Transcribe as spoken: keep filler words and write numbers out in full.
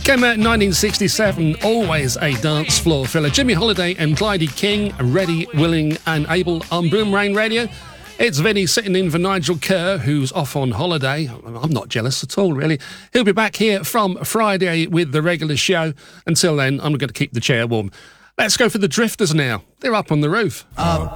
Came out in nineteen sixty-seven, always a dance floor filler. Jimmy Holiday and Clyde King, ready, willing and able on Boom Rain Radio. It's Vinny sitting in for Nigel Kerr, who's off on holiday. I'm not jealous at all, really. He'll be back here from Friday with the regular show. Until then, I'm going to keep the chair warm. Let's go for the Drifters now. They're up on the roof. Up